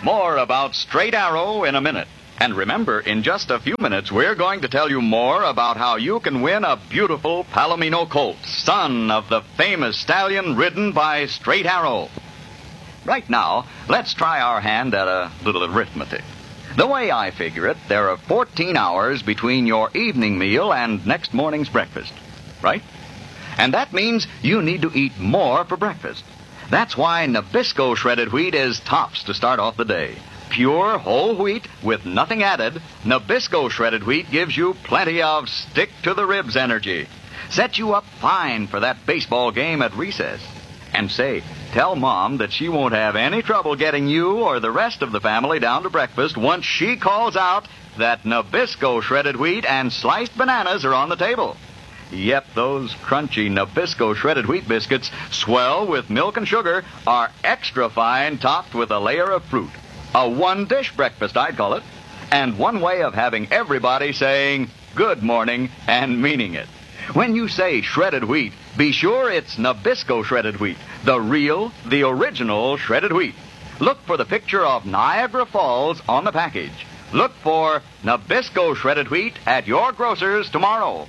More about Straight Arrow in a minute. And remember, in just a few minutes, we're going to tell you more about how you can win a beautiful Palomino colt, son of the famous stallion ridden by Straight Arrow. Right now, let's try our hand at a little arithmetic. The way I figure it, there are 14 hours between your evening meal and next morning's breakfast, right? And that means you need to eat more for breakfast. That's why Nabisco shredded wheat is tops to start off the day. Pure whole wheat with nothing added, Nabisco shredded wheat gives you plenty of stick-to-the-ribs energy. Set you up fine for that baseball game at recess. And say, tell Mom that she won't have any trouble getting you or the rest of the family down to breakfast once she calls out that Nabisco shredded wheat and sliced bananas are on the table. Yep, those crunchy Nabisco shredded wheat biscuits, swell with milk and sugar, are extra fine topped with a layer of fruit. A one-dish breakfast, I'd call it. And one way of having everybody saying good morning and meaning it. When you say shredded wheat, be sure it's Nabisco shredded wheat, the original shredded wheat. Look for the picture of Niagara Falls on the package. Look for Nabisco shredded wheat at your grocer's tomorrow.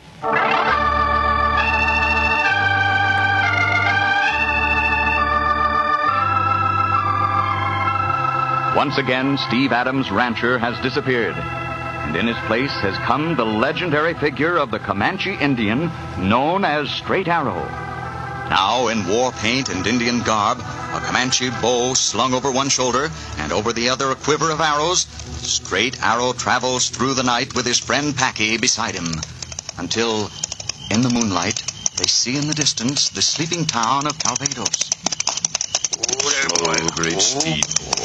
Once again, Steve Adams' rancher has disappeared. And in his place has come the legendary figure of the Comanche Indian known as Straight Arrow. Now, in war paint and Indian garb, a Comanche bow slung over one shoulder and over the other a quiver of arrows, Straight Arrow travels through the night with his friend Packy beside him, until, in the moonlight, they see in the distance the sleeping town of Calvados. Oh, great steed.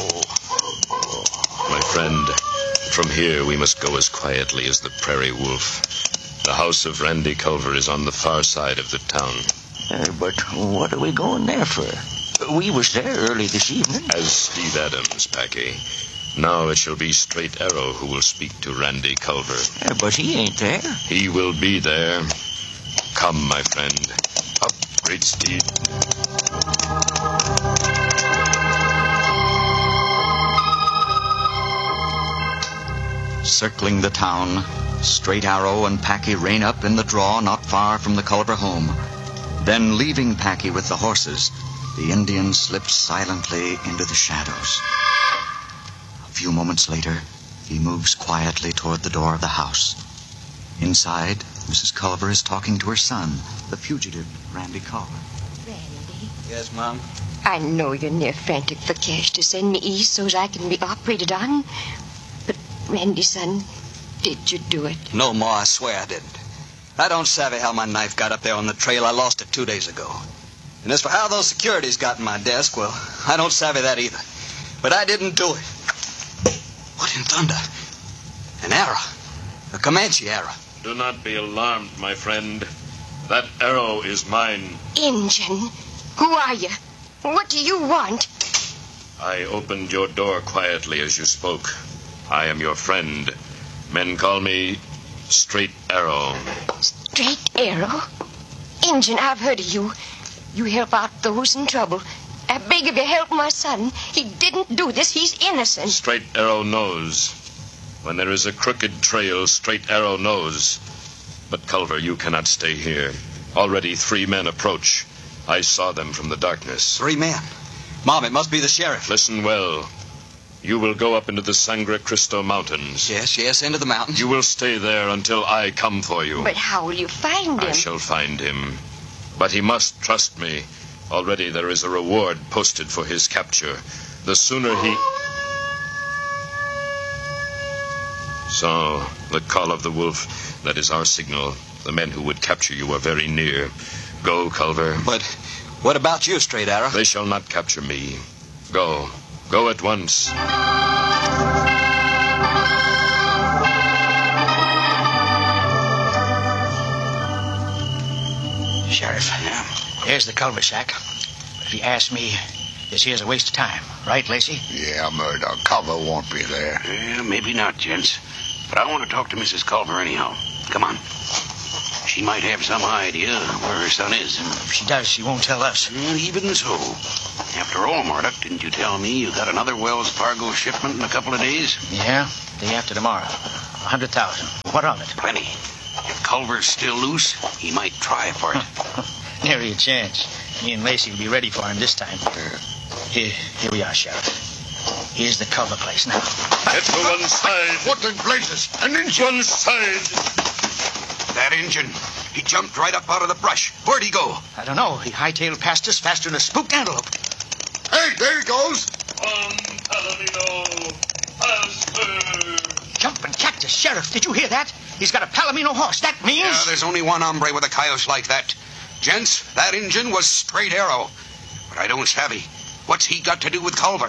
My friend, from here we must go as quietly as the prairie wolf. The house of Randy Culver is on the far side of the town. But what are we going there for? We was there early this evening. As Steve Adams, Packy. Now it shall be Straight Arrow who will speak to Randy Culver. But he ain't there. He will be there. Come, my friend. Up, great steed. Circling the town, Straight Arrow and Packy rein up in the draw not far from the Culver home. Then, leaving Packy with the horses, the Indian slips silently into the shadows. A few moments later, he moves quietly toward the door of the house. Inside, Mrs. Culver is talking to her son, the fugitive, Randy Culver. Randy? Yes, Mom? I know you're near frantic for cash to send me east so as I can be operated on. But, Randy, son, did you do it? No, Ma, I swear I didn't. I don't savvy how my knife got up there on the trail. I lost it 2 days ago. And as for how those securities got in my desk, well, I don't savvy that either. But I didn't do it. What in thunder? An arrow. A Comanche arrow. Do not be alarmed, my friend. That arrow is mine. Injun, who are you? What do you want? I opened your door quietly as you spoke. I am your friend. Men call me Straight Arrow. Straight Arrow? Injun, I've heard of you. You help out those in trouble. I beg of you, help my son. He didn't do this. He's innocent. Straight Arrow knows. When there is a crooked trail, Straight Arrow knows. But, Culver, you cannot stay here. Already 3 men approach. I saw them from the darkness. 3 men? Mom, it must be the sheriff. Listen well. You will go up into the Sangre Cristo Mountains. Yes, into the mountains. You will stay there until I come for you. But how will you find him? I shall find him. But he must trust me. Already there is a reward posted for his capture. The sooner he... So, the call of the wolf, that is our signal. The men who would capture you are very near. Go, Culver. But what about you, Straight Arrow? They shall not capture me. Go. Go at once. Sheriff, here's the Culver shack. But if you ask me, this here's a waste of time. Right, Lacey? Yeah, Murdoch. Culver won't be there. Yeah, maybe not, gents. But I want to talk to Mrs. Culver anyhow. Come on. She might have some idea where her son is. If she does, she won't tell us. And even so. After all, Murdoch, didn't you tell me you got another Wells Fargo shipment in a couple of days? Yeah, day after tomorrow. 100,000. What of it? Plenty. If Culver's still loose, he might try for it. Nary a chance. Me and Lacey will be ready for him this time. Here we are, Sheriff. Here's the Culver place now. Get to one side. What in blazes? An One side. That engine, he jumped right up out of the brush. Where'd he go? I don't know. He hightailed past us faster than a spooked antelope. Hey, there he goes. Palomino, faster. Jumping cactus, Sheriff. Did you hear that? He's got a Palomino horse. That means... Yeah, there's only one hombre with a cayuse like that. Gents, that engine was straight arrow. But I don't savvy. What's he got to do with Culver?